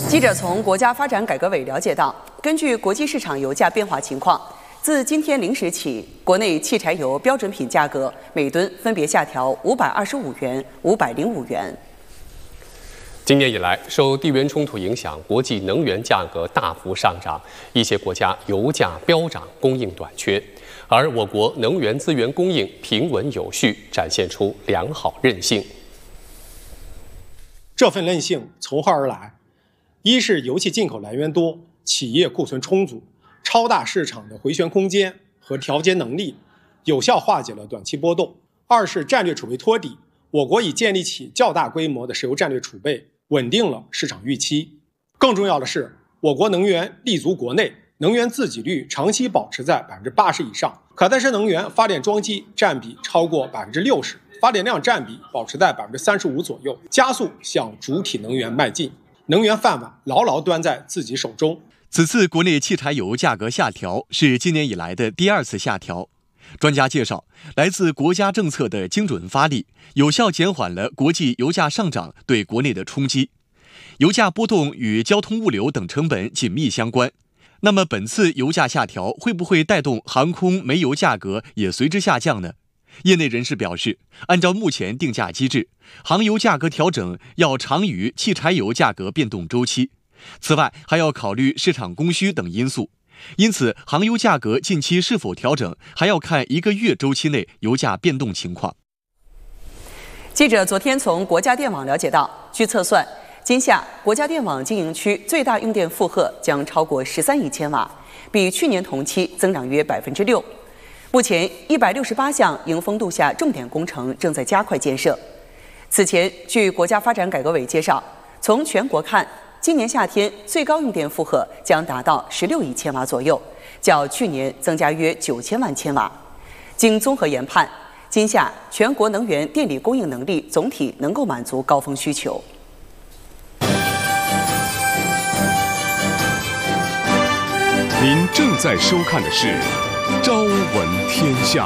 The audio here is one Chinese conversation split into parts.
记者从国家发展改革委了解到，根据国际市场油价变化情况，自今天0时起，国内汽柴油标准品价格每吨分别下调525元、505元。 今年以来，受地缘冲突影响，国际能源价格大幅上涨，一些国家油价飙涨，供应短缺。而我国能源资源供应平稳有序，展现出良好韧性。 这份韧性从何而来？一是油气进口来源多，企业库存充足，超大市场的回旋空间和调节能力，有效化解了短期波动；二是战略储备托底，我国已建立起较大规模的石油战略储备，稳定了市场预期。更重要的是，我国能源立足国内，能源自给率长期保持在80%以上，可再生能源发电装机占比超过60%，发电量占比保持在35%左右，加速向主体能源迈进。能源饭碗牢牢端在自己手中。 此次国内汽柴油价格下调是今年以来的第2次下调。专家介绍，来自国家政策的精准发力，有效减缓了国际油价上涨对国内的冲击。油价波动与交通物流等成本紧密相关。那么本次油价下调会不会带动航空、煤油价格也随之下降呢？业内人士表示，按照目前定价机制，航油价格调整要长于汽柴油价格变动周期。此外，还要考虑市场供需等因素。因此，航油价格近期是否调整，还要看1个月周期内油价变动情况。 记者昨天从国家电网了解到，据测算，今夏国家电网经营区最大用电负荷将超过13亿千瓦，比去年同期增长约6%。目前168项迎峰度夏重点工程正在加快建设。此前，据国家发展改革委介绍，从全国看，今年夏天最高用电负荷将达到16亿千瓦左右，较去年增加约9000万千瓦。经综合研判，今夏全国能源电力供应能力总体能够满足高峰需求。 您正在收看的是《朝闻天下》。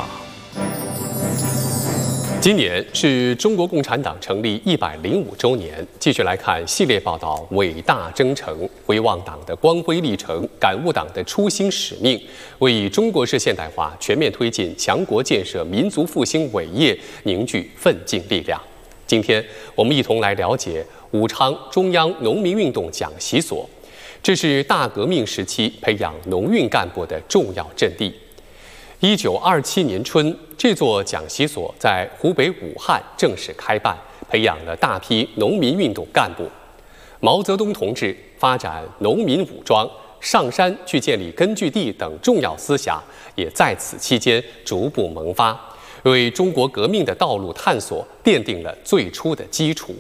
今年是中国共产党成立105周年，继续来看系列报道《伟大征程》，回望党的光辉历程，感悟党的初心使命，为以中国式现代化全面推进强国建设、民族复兴伟业凝聚奋进力量。今天我们一同来了解武昌中央农民运动讲习所，这是大革命时期培养农运干部的重要阵地。1927年春，这座讲习所在湖北武汉正式开办，培养了大批农民运动干部。毛泽东同志发展农民武装、上山去建立根据地等重要思想，也在此期间逐步萌发，为中国革命的道路探索奠定了最初的基础。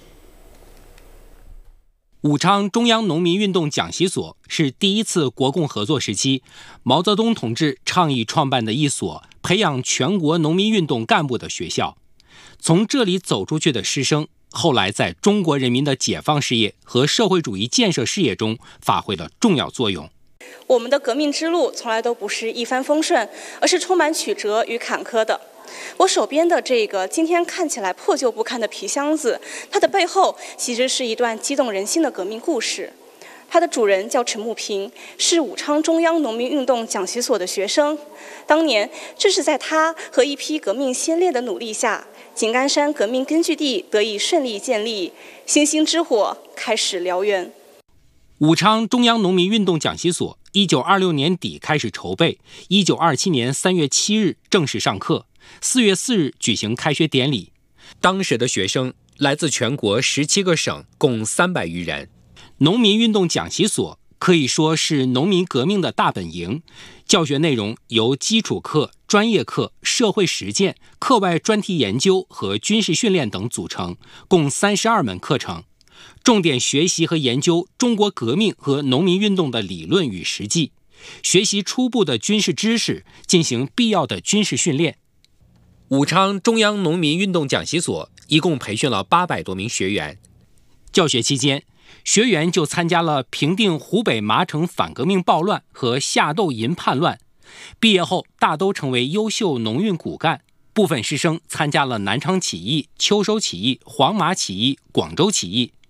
武昌中央农民运动讲习所是第1次国共合作时期毛泽东同志倡议创办的一所培养全国农民运动干部的学校。从这里走出去的师生，后来在中国人民的解放事业和社会主义建设事业中发挥了重要作用。 我们的革命之路从来都不是一帆风顺，而是充满曲折与坎坷的。我手边的这个今天看起来破旧不堪的皮箱子，它的背后其实是一段激动人心的革命故事。它的主人叫陈木平，是武昌中央农民运动讲习所的学生。当年正是在他和一批革命先烈的努力下，井冈山革命根据地得以顺利建立，星星之火开始燎原。 武昌中央农民运动讲习所1926年底开始筹备，1927年3月7日正式上课，4月4日举行开学典礼。当时的学生来自全国17个省，共300余人。农民运动讲习所可以说是农民革命的大本营，教学内容由基础课、专业课、社会实践、课外专题研究和军事训练等组成，共32门课程。重点学习和研究中国革命和农民运动的理论与实际，学习初步的军事知识，进行必要的军事训练。武昌中央农民运动讲习所一共培训了800多名学员。教学期间，学员就参加了平定湖北麻城反革命暴乱和夏斗寅叛乱。毕业后，大都成为优秀农运骨干。部分师生参加了南昌起义、秋收起义、黄麻起义、广州起义。